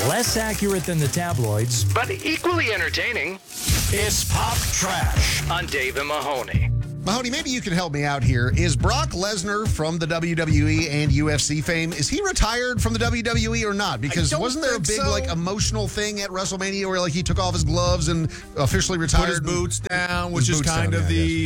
Less accurate than the tabloids, but equally entertaining. It's Pop Trash On Dave and Mahoney. Mahoney, maybe you can help me out here. Is Brock Lesnar from the WWE and UFC fame, is he retired from the WWE or not? Because wasn't there a big emotional thing at WrestleMania where he took off his gloves and officially retired? Put his boots down, which is kind of the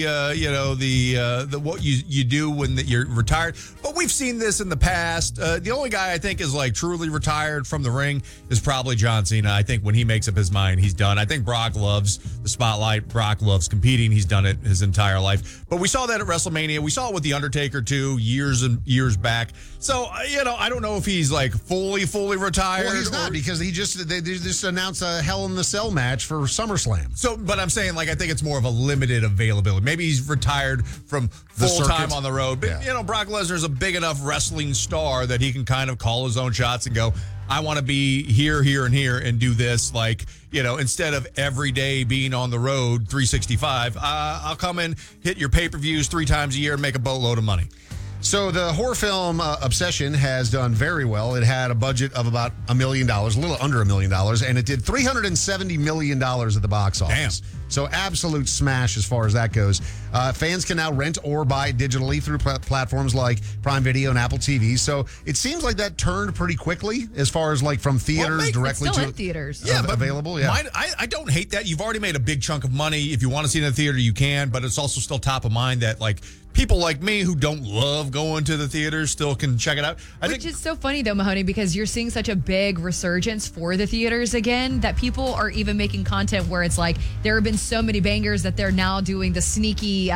what you do when you're retired. But we've seen this in the past. The only guy I think is truly retired from the ring is probably John Cena. I think when he makes up his mind, he's done. I think Brock loves the spotlight. Brock loves competing. He's done it his entire life. But we saw that at WrestleMania. We saw it with The Undertaker, too, years and years back. So, I don't know if he's, fully retired. Well, he's not, because they just announced a Hell in the Cell match for SummerSlam. So, but I'm saying, I think it's more of a limited availability. Maybe he's retired from full-time on the road. But, Brock Lesnar's a big enough wrestling star that he can kind of call his own shots and go, I want to be here, and here, and do this. Instead of every day being on the road 365, I'll come in, hit your pay-per-views 3 times a year, and make a boatload of money. So the horror film Obsession has done very well. It had a budget of about $1 million, a little under $1 million, and it did $370 million at the box office. Damn. So absolute smash as far as that goes. Fans can now rent or buy digitally through platforms like Prime Video and Apple TV. So it seems like that turned pretty quickly as far as from theaters directly to theaters. Available. Yeah, I don't hate that. You've already made a big chunk of money. If you want to see it in the theater, you can. But it's also still top of mind that people like me who don't love going to the theaters still can check it out. Which is so funny, though, Mahoney, because you're seeing such a big resurgence for the theaters again that people are even making content where it's there have been so many bangers that they're now doing the sneaking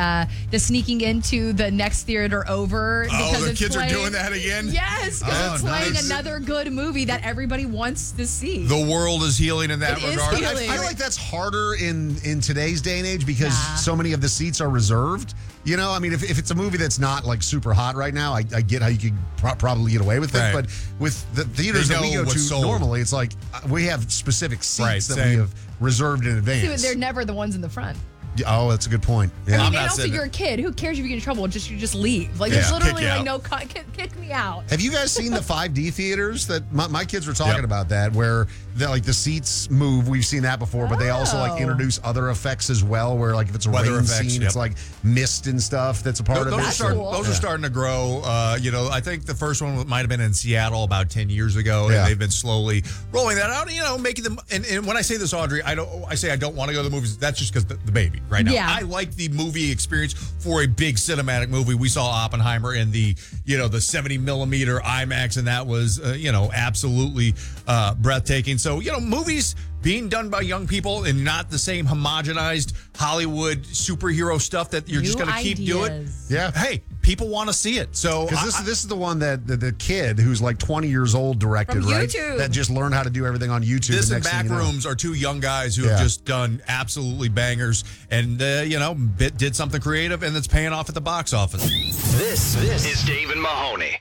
into the next theater over. Oh, the kids are doing that again? Yes, because it's playing another good movie that everybody wants to see. The world is healing in that regard. I feel like that's harder in today's day and age because so many of the seats are reserved. If it's a movie that's not super hot right now, I get how you could probably get away with it. Right. But with the theaters that we go to normally, it's we have specific seats that we have reserved in advance. See, they're never the ones in the front. Oh, that's a good point. Yeah. And also, you're a kid. Who cares if you get in trouble? You just leave. There's literally no kick me out. Have you guys seen the 5D theaters that my kids were talking about that, where the seats move? We've seen that before, but they also introduce other effects as well, where if it's a weather rain effects, scene, it's mist and stuff that's a part of it. Those are starting to grow. I think the first one might have been in Seattle about 10 years ago, and they've been slowly rolling that out. Making them. And when I say this, Audrey, I don't want to go to the movies. That's just because the baby. Right now, I like the movie experience for a big cinematic movie. We saw Oppenheimer in the 70 millimeter IMAX, and that was absolutely breathtaking. So movies being done by young people and not the same homogenized Hollywood superhero stuff that you're just going to keep doing. Yeah. Hey, people want to see it. So because this is the one that the kid who's 20 years old directed, right? That just learned how to do everything on YouTube. This and Backrooms are 2 young guys who have just done absolutely bangers and did something creative, and it's paying off at the box office. This is Dave and Mahoney.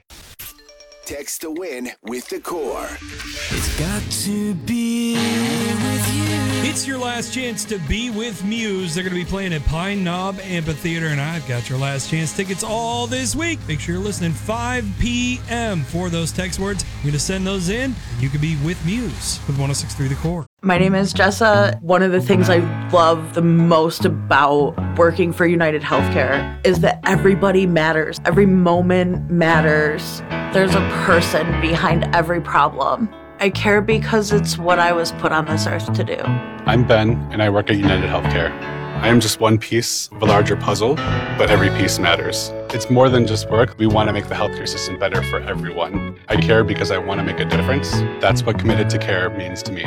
Text to win with the Core. It's got to be with you. It's your last chance to be with Muse. They're going to be playing at Pine Knob Amphitheater, and I've got your last chance tickets all this week. Make sure you're listening 5 p.m. for those text words. You're going to send those in, and you can be with Muse with 106.3 The Core. My name is Jessa. One of the things I love the most about working for United Healthcare is that everybody matters. Every moment matters. There's a person behind every problem. I care because it's what I was put on this earth to do. I'm Ben, and I work at United Healthcare. I am just one piece of a larger puzzle, but every piece matters. It's more than just work. We want to make the healthcare system better for everyone. I care because I want to make a difference. That's what committed to care means to me.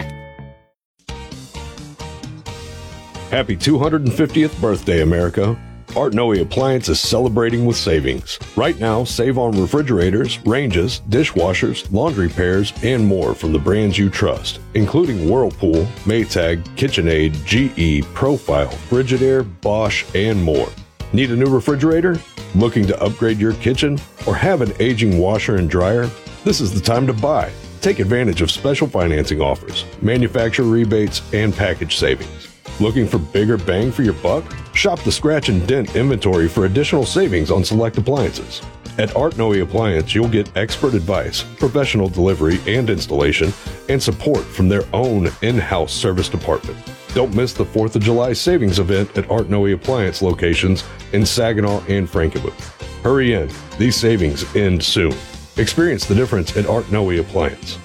Happy 250th birthday, America. Art Noe Appliance is celebrating with savings. Right now, save on refrigerators, ranges, dishwashers, laundry pairs, and more from the brands you trust, including Whirlpool, Maytag, KitchenAid, GE, Profile, Frigidaire, Bosch, and more. Need a new refrigerator? Looking to upgrade your kitchen? Or have an aging washer and dryer? This is the time to buy. Take advantage of special financing offers, manufacturer rebates, and package savings. Looking for bigger bang for your buck? Shop the Scratch and Dent inventory for additional savings on select appliances. At Art Noe Appliance, you'll get expert advice, professional delivery and installation, and support from their own in-house service department. Don't miss the 4th of July savings event at Art Noe Appliance locations in Saginaw and Frankenmuth. Hurry in. These savings end soon. Experience the difference at Art Noe Appliance.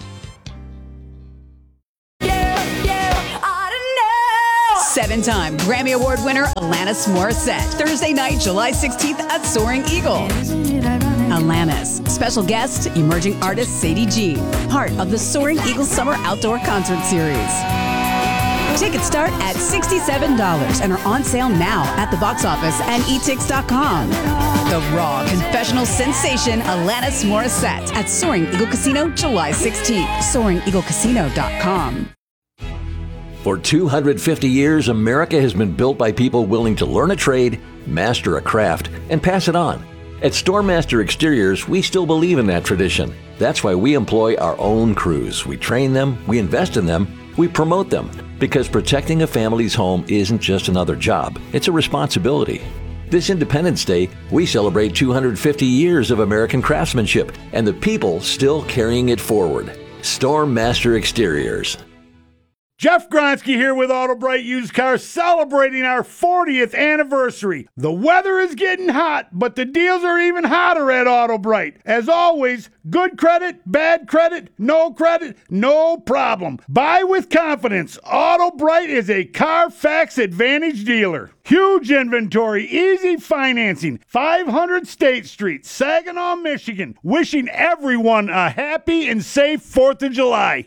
Seven-time Grammy Award winner Alanis Morissette. Thursday night, July 16th at Soaring Eagle. Alanis. Special guest, emerging artist Sadie G. Part of the Soaring Eagle Summer Outdoor Concert Series. Tickets start at $67 and are on sale now at the box office and etix.com. The raw confessional sensation Alanis Morissette at Soaring Eagle Casino, July 16th. SoaringEagleCasino.com. For 250 years, America has been built by people willing to learn a trade, master a craft, and pass it on. At Storemaster Exteriors, we still believe in that tradition. That's why we employ our own crews. We train them, we invest in them, we promote them, because protecting a family's home isn't just another job, it's a responsibility. This Independence Day, we celebrate 250 years of American craftsmanship and the people still carrying it forward. Storemaster Exteriors. Jeff Gronsky here with AutoBright Used Cars, celebrating our 40th anniversary. The weather is getting hot, but the deals are even hotter at AutoBright. As always, good credit, bad credit, no problem. Buy with confidence. AutoBright is a Carfax Advantage dealer. Huge inventory, easy financing, 500 State Street, Saginaw, Michigan. Wishing everyone a happy and safe 4th of July.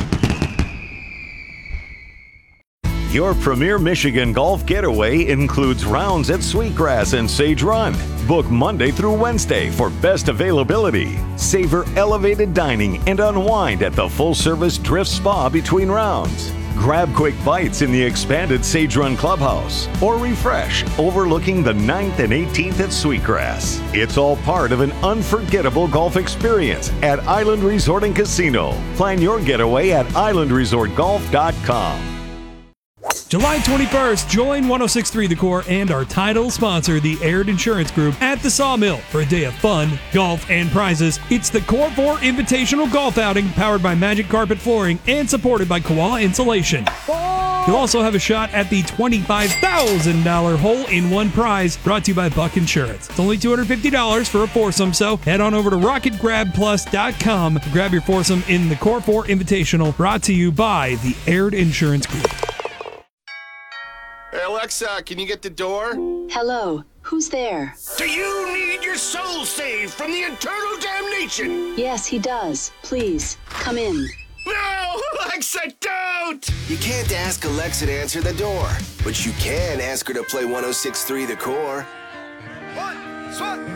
Your premier Michigan golf getaway includes rounds at Sweetgrass and Sage Run. Book Monday through Wednesday for best availability. Savor elevated dining and unwind at the full-service Drift Spa between rounds. Grab quick bites in the expanded Sage Run Clubhouse or refresh overlooking the 9th and 18th at Sweetgrass. It's all part of an unforgettable golf experience at Island Resort and Casino. Plan your getaway at islandresortgolf.com. July 21st, join 106.3 The Core and our title sponsor, the Aird Insurance Group, at the Sawmill for a day of fun, golf, and prizes. It's the Core 4 Invitational Golf Outing, powered by Magic Carpet Flooring and supported by Koala Insulation. You'll also have a shot at the $25,000 hole-in-one prize, brought to you by Buck Insurance. It's only $250 for a foursome, so head on over to RocketGrabPlus.com to grab your foursome in the Core 4 Invitational, brought to you by the Aird Insurance Group. Hey, Alexa, can you get the door? Hello, who's there? Do you need your soul saved from the eternal damnation? Yes, he does. Please, come in. No, Alexa, don't! You can't ask Alexa to answer the door, but you can ask her to play 106.3 The Core. One,